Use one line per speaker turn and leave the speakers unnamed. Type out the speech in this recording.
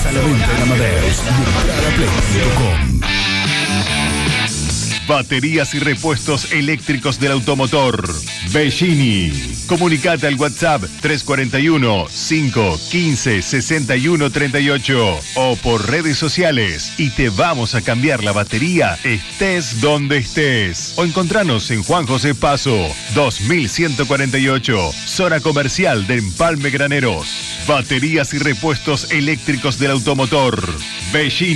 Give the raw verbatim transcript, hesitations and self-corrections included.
A la venta en Amadeus y en pradaplay punto com.
Baterías y repuestos eléctricos del automotor. Bellini. Comunicate al WhatsApp tres cuatro uno, cinco uno cinco, seis uno tres ocho o por redes sociales y te vamos a cambiar la batería estés donde estés. O encontranos en Juan José Paso, dos mil ciento cuarenta y ocho, zona comercial de Empalme Graneros. Baterías y repuestos eléctricos del automotor. Bellini.